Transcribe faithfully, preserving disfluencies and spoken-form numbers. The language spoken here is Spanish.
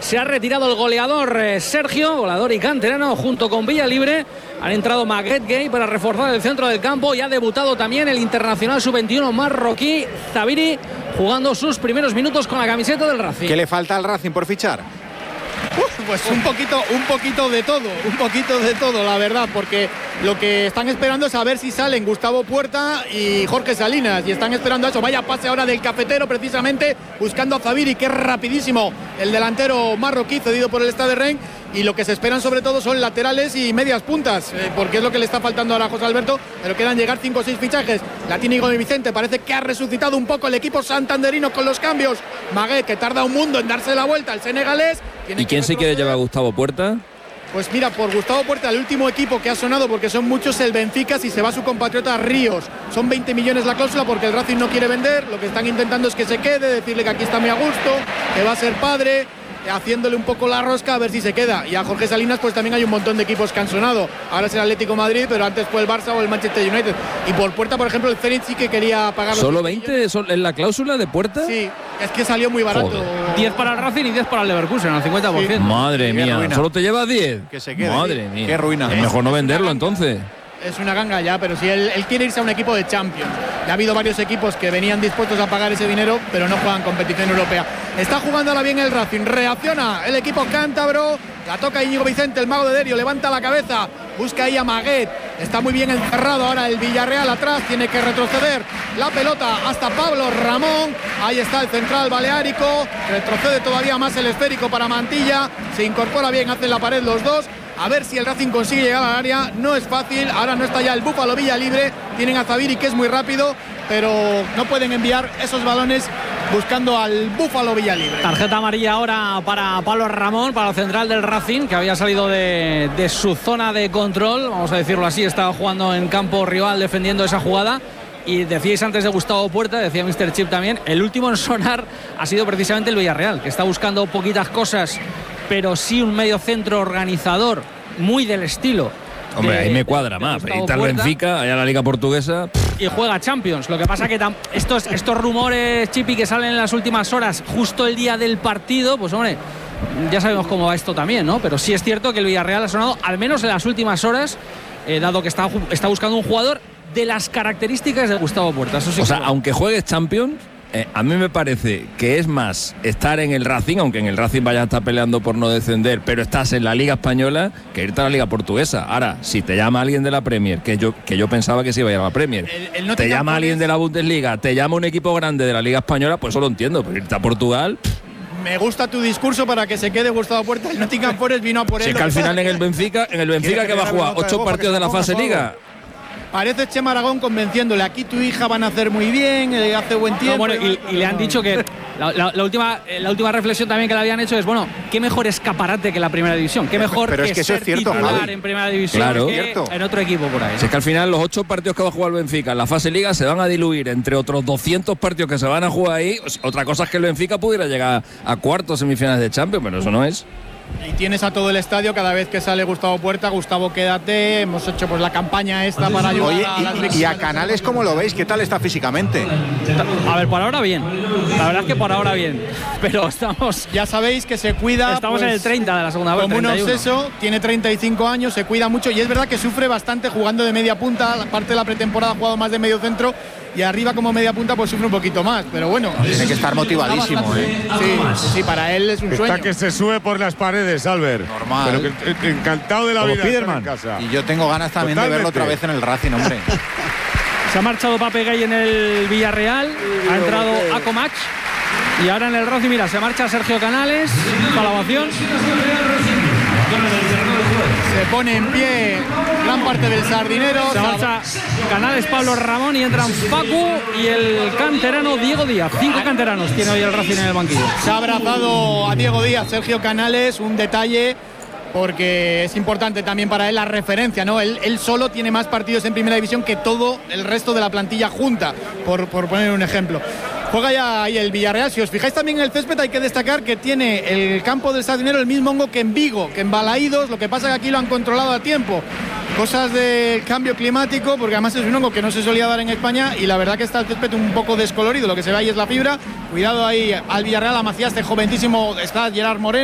Se ha retirado el goleador eh, Sergio, goleador y canterano, junto con Villalibre. Han entrado Maguette Gueye para reforzar el centro del campo y ha debutado también el internacional sub veintiuno marroquí Zabiri, jugando sus primeros minutos con la camiseta del Racing. ¿Qué le falta al Racing por fichar? Uf, pues un poquito, un poquito de todo, un poquito de todo, la verdad, porque lo que están esperando es a ver si salen Gustavo Puerta y Jorge Salinas, y están esperando eso. Vaya pase ahora del Cafetero, precisamente buscando a Zabiri, que es rapidísimo, el delantero marroquí cedido por el Stade Rennes. Y lo que se esperan sobre todo son laterales y medias puntas, eh, porque es lo que le está faltando ahora a José Alberto, pero quedan llegar cinco o seis fichajes. La tiene Igor Vicente, parece que ha resucitado un poco el equipo santanderino con los cambios. Maguette, que tarda un mundo en darse la vuelta al senegalés. ¿Y quién se quiere llevar a Gustavo Puerta? Pues mira, por Gustavo Puerta, el último equipo que ha sonado, porque son muchos, el Benfica, si se va su compatriota Ríos. Son veinte millones la cláusula porque el Racing no quiere vender. Lo que están intentando es que se quede, decirle que aquí está muy a gusto, que va a ser padre, haciéndole un poco la rosca a ver si se queda. Y a Jorge Salinas pues también hay un montón de equipos que han sonado. Ahora es el Atlético Madrid, pero antes fue el Barça o el Manchester United. Y por Puerta, por ejemplo, el Zenit sí que quería pagar. ¿Solo veinte en la cláusula de Puerta? Sí, es que salió muy barato. Joder. diez para el Racing y diez para el Leverkusen, al cincuenta por ciento. Sí. Madre mía, ruina. ¿solo te llevas diez? Que se quede. Madre mía. Qué ruina. Es mejor no venderlo entonces. Es una ganga ya, pero si él, él quiere irse a un equipo de Champions. Ya ha habido varios equipos que venían dispuestos a pagar ese dinero, pero no juegan competición europea. Está jugándola bien el Racing, reacciona el equipo cántabro, la toca Íñigo Vicente, el mago de Derio, levanta la cabeza, busca ahí a Maguette, está muy bien encerrado ahora el Villarreal atrás, tiene que retroceder la pelota hasta Pablo Ramón, ahí está el central baleárico, retrocede todavía más el esférico para Mantilla, se incorpora bien, hacen la pared los dos. A ver si el Racing consigue llegar al área. No es fácil, ahora no está ya el Búfalo Villalibre. Tienen a Zabiri, que es muy rápido, pero no pueden enviar esos balones buscando al Búfalo Villalibre. Tarjeta amarilla ahora para Pablo Ramón, para el central del Racing, que había salido de, de su zona de control, vamos a decirlo así. Estaba jugando en campo rival defendiendo esa jugada. Y decíais antes de Gustavo Puerta, decía míster Chip también, el último en sonar ha sido precisamente el Villarreal, que está buscando poquitas cosas, pero sí un medio centro organizador, muy del estilo. Hombre, de, ahí me cuadra de, más. de Ahí está el Benfica, allá la Liga Portuguesa. Y juega Champions. Lo que pasa que tam, estos, estos rumores, Chipi, que salen en las últimas horas, justo el día del partido, pues hombre, ya sabemos cómo va esto también, ¿no? Pero sí es cierto que el Villarreal ha sonado, al menos en las últimas horas, eh, dado que está, está buscando un jugador de las características de Gustavo Puerta. Eso sí, o sea, que... aunque juegues Champions, eh, a mí me parece que es más estar en el Racing, aunque en el Racing vaya a estar peleando por no descender, pero estás en la Liga Española, que irte a la Liga Portuguesa. Ahora, si te llama alguien de la Premier, que yo, que yo pensaba que se iba a ir a la Premier, el, el no te, te llama alguien de la Bundesliga, te llama un equipo grande de la Liga Española, pues eso lo entiendo, pero irte a Portugal... Me gusta tu discurso para que se quede Gustavo Puerta. El Nottingham Forest vino a por él. Si es que al final en el Benfica, en el Benfica que va a jugar ocho partidos de la fase Liga. Parece Chema Aragón convenciéndole, aquí tu hija van a hacer muy bien, eh, hace buen tiempo. No, bueno, y, y le han dicho que la, la, la, última, la última reflexión también que le habían hecho es, bueno, qué mejor escaparate que la primera división, qué mejor pero que, es que eso ser es cierto, titular Javi. en primera división claro. que en otro equipo por ahí. Si es que al final los ocho partidos que va a jugar el Benfica en la fase Liga se van a diluir entre otros doscientos partidos que se van a jugar ahí. Otra cosa es que el Benfica pudiera llegar a cuartos semifinales de Champions, pero eso no es. Y tienes a todo el estadio cada vez que sale Gustavo Puerta. Gustavo, quédate. Hemos hecho pues la campaña esta para ayudar. Oye, a las y, y a Canales, ¿cómo lo veis? ¿Qué tal está físicamente? A ver, por ahora bien. La verdad es que por ahora bien. Pero estamos... Ya sabéis que se cuida... Estamos pues, en el treinta de la segunda vuelta. Como un obseso, tiene treinta y cinco años, se cuida mucho. Y es verdad que sufre bastante jugando de media punta. La parte de la pretemporada ha jugado más de medio centro. Y arriba como media punta pues sufre un poquito más. Pero bueno... Tiene que estar motivadísimo, ¿eh? Sí, sí, para él es un Está sueño. que se sube por las paredes, Albert. Normal. Pero que, encantado de la Como vida Spiderman. en casa. Y yo tengo ganas también Totalmente. de verlo otra vez en el Racing, hombre. Se ha marchado Pape Gay en el Villarreal. Ha entrado Acomach. Y ahora en el Racing, mira, se marcha Sergio Canales. Para la ovación. Se pone en pie gran parte del Sardinero. Se marcha Canales, Pablo Ramón y entran Facu y el canterano Diego Díaz. Cinco canteranos tiene hoy el Racing en el banquillo. Se ha abrazado a Diego Díaz, Sergio Canales, un detalle porque es importante también para él la referencia, ¿no? Él, él solo tiene más partidos en primera división que todo el resto de la plantilla junta, por, por poner un ejemplo. Juega ya ahí el Villarreal. Si os fijáis también en el césped, hay que destacar que tiene el campo del Sardinero el mismo hongo que en Vigo, que en Balaídos. Lo que pasa es que aquí lo han controlado a tiempo. Cosas del cambio climático, porque además es un hongo que no se solía dar en España y la verdad que está el césped un poco descolorido. Lo que se ve ahí es la fibra. Cuidado ahí al Villarreal, a Macías, este jovencísimo, está Gerard Moreno.